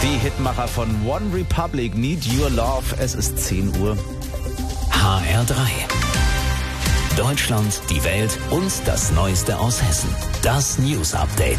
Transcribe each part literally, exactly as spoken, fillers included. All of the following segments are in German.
Die Hitmacher von One Republic, Need Your Love. Es ist zehn Uhr. H R drei. Deutschland, die Welt und das Neueste aus Hessen. Das News Update.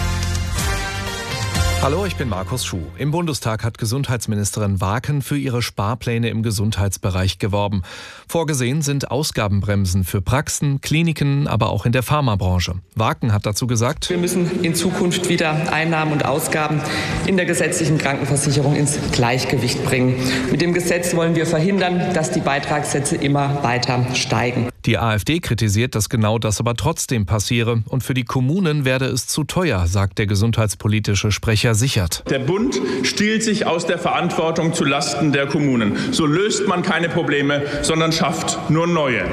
Hallo, ich bin Markus Schuh. Im Bundestag hat Gesundheitsministerin Waken für ihre Sparpläne im Gesundheitsbereich geworben. Vorgesehen sind Ausgabenbremsen für Praxen, Kliniken, aber auch in der Pharmabranche. Waken hat dazu gesagt: Wir müssen in Zukunft wieder Einnahmen und Ausgaben in der gesetzlichen Krankenversicherung ins Gleichgewicht bringen. Mit dem Gesetz wollen wir verhindern, dass die Beitragssätze immer weiter steigen. Die AfD kritisiert, dass genau das aber trotzdem passiere. Und für die Kommunen werde es zu teuer, sagt der gesundheitspolitische Sprecher Sichert. Der Bund stiehlt sich aus der Verantwortung zu Lasten der Kommunen. So löst man keine Probleme, sondern schafft nur neue.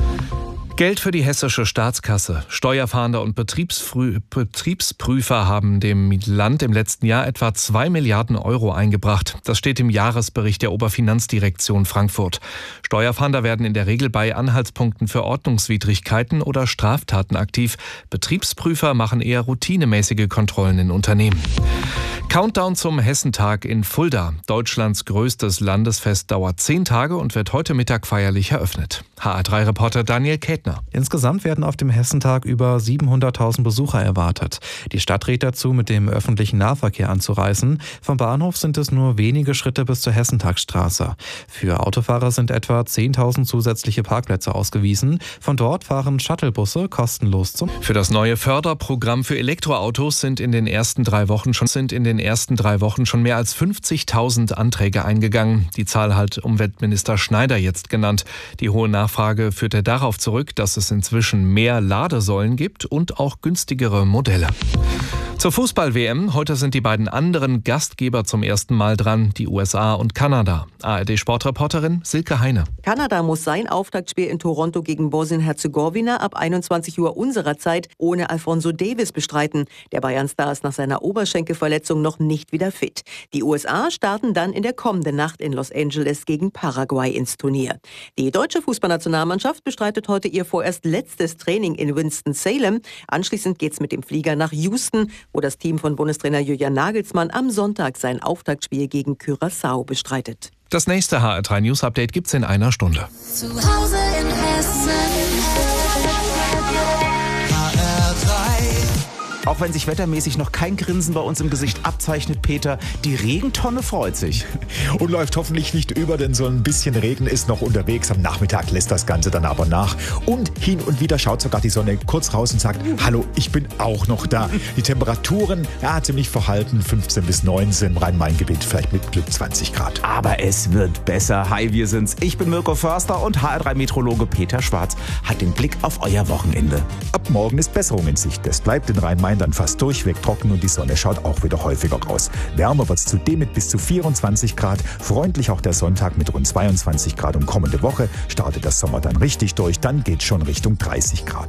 Geld für die hessische Staatskasse. Steuerfahnder und Betriebsfrü- Betriebsprüfer haben dem Land im letzten Jahr etwa zwei Milliarden Euro eingebracht. Das steht im Jahresbericht der Oberfinanzdirektion Frankfurt. Steuerfahnder werden in der Regel bei Anhaltspunkten für Ordnungswidrigkeiten oder Straftaten aktiv. Betriebsprüfer machen eher routinemäßige Kontrollen in Unternehmen. Countdown zum Hessentag in Fulda. Deutschlands größtes Landesfest dauert zehn Tage und wird heute Mittag feierlich eröffnet. H R drei Reporter Daniel Kätner. Insgesamt werden auf dem Hessentag über siebenhunderttausend Besucher erwartet. Die Stadt rät dazu, mit dem öffentlichen Nahverkehr anzureisen. Vom Bahnhof sind es nur wenige Schritte bis zur Hessentagsstraße. Für Autofahrer sind etwa zehntausend zusätzliche Parkplätze ausgewiesen. Von dort fahren Shuttlebusse kostenlos zum. Für das neue Förderprogramm für Elektroautos sind in den ersten drei Wochen schon sind in den ersten drei Wochen schon mehr als fünfzigtausend Anträge eingegangen. Die Zahl hat Umweltminister Schneider jetzt genannt. Die hohe Nachfrage führt er darauf zurück, dass es inzwischen mehr Ladesäulen gibt und auch günstigere Modelle. Zur Fußball-W M. Heute sind die beiden anderen Gastgeber zum ersten Mal dran, die U S A und Kanada. A R D-Sportreporterin Silke Heine. Kanada muss sein Auftaktspiel in Toronto gegen Bosnien-Herzegowina ab einundzwanzig Uhr unserer Zeit ohne Alphonso Davies bestreiten. Der Bayern-Star ist nach seiner Oberschenkelverletzung noch nicht wieder fit. Die U S A starten dann in der kommenden Nacht in Los Angeles gegen Paraguay ins Turnier. Die deutsche Fußballnationalmannschaft bestreitet heute ihr vorerst letztes Training in Winston-Salem. Anschließend geht's mit dem Flieger nach Houston, wo das Team von Bundestrainer Julian Nagelsmann am Sonntag sein Auftaktspiel gegen Curaçao bestreitet. Das nächste H R drei News Update gibt's in einer Stunde. Zu Hause in Hessen. H R drei. Auch wenn sich wettermäßig noch kein Grinsen bei uns im Gesicht abzeichnet, Peter, die Regentonne freut sich. Und läuft hoffentlich nicht über, denn so ein bisschen Regen ist noch unterwegs. Am Nachmittag lässt das Ganze dann aber nach. Und hin und wieder schaut sogar die Sonne kurz raus und sagt: Hallo, ich bin auch noch da. Die Temperaturen, ja, ziemlich verhalten, fünfzehn bis neunzehn im Rhein-Main-Gebiet, vielleicht mit Glück zwanzig Grad. Aber es wird besser. Hi, wir sind's. Ich bin Mirko Förster und H R drei Meteorologe Peter Schwarz hat den Blick auf euer Wochenende. Ab morgen ist Besserung in Sicht. Es bleibt in Rhein-Main dann fast durchweg trocken und die Sonne schaut auch wieder häufiger raus. Wärmer wird es zudem mit bis zu vierundzwanzig Grad. Freundlich auch der Sonntag mit rund zweiundzwanzig Grad. Und kommende Woche startet der Sommer dann richtig durch. Dann geht es schon Richtung dreißig Grad.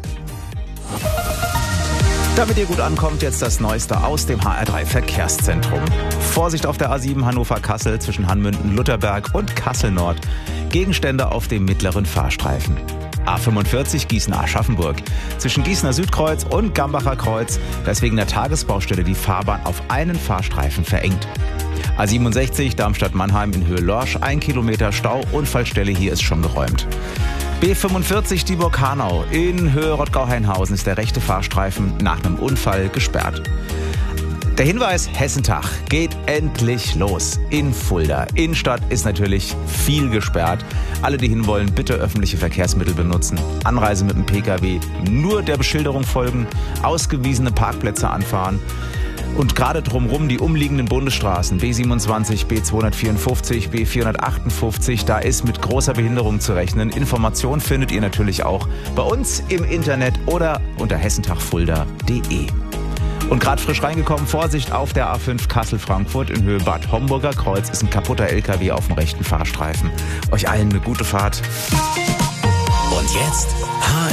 Damit ihr gut ankommt, jetzt das Neueste aus dem H R drei Verkehrszentrum. Vorsicht auf der A sieben Hannover-Kassel zwischen Hanmünden, Lutherberg und Kassel-Nord. Gegenstände auf dem mittleren Fahrstreifen. A fünfundvierzig Gießen-Aschaffenburg. Zwischen Gießener Südkreuz und Gambacher Kreuz, da ist wegen der Tagesbaustelle die Fahrbahn auf einen Fahrstreifen verengt. A siebenundsechzig Darmstadt-Mannheim in Höhe Lorsch, ein Kilometer Stau, Unfallstelle hier ist schon geräumt. B fünfundvierzig Dieburg-Hanau in Höhe Rottgau-Hainhausen ist der rechte Fahrstreifen nach einem Unfall gesperrt. Der Hinweis: Hessentag geht endlich los in Fulda. Innenstadt ist natürlich viel gesperrt. Alle, die hinwollen, bitte öffentliche Verkehrsmittel benutzen. Anreise mit dem Pkw nur der Beschilderung folgen, ausgewiesene Parkplätze anfahren. Und gerade drumherum die umliegenden Bundesstraßen B siebenundzwanzig, B zweihundertvierundfünfzig, B vierhundertachtundfünfzig, da ist mit großer Behinderung zu rechnen. Informationen findet ihr natürlich auch bei uns im Internet oder unter hessentagfulda punkt de. Und gerade frisch reingekommen, Vorsicht auf der A fünf Kassel-Frankfurt in Höhe Bad Homburger Kreuz ist ein kaputter L K W auf dem rechten Fahrstreifen. Euch allen eine gute Fahrt. Und jetzt H